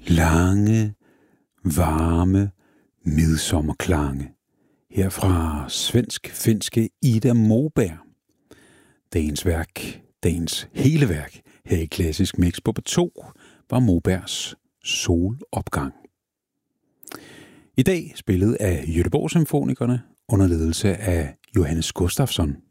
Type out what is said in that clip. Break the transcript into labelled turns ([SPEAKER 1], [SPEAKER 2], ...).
[SPEAKER 1] Lange, varme midsommerklange. Her fra svensk-finske Ida Moberg. Dagens hele værk her i Klassisk Mix på P2 var Mobergs Solopgang. I dag spillet af Göteborg Symfonikerne under ledelse af Johannes Gustafsson.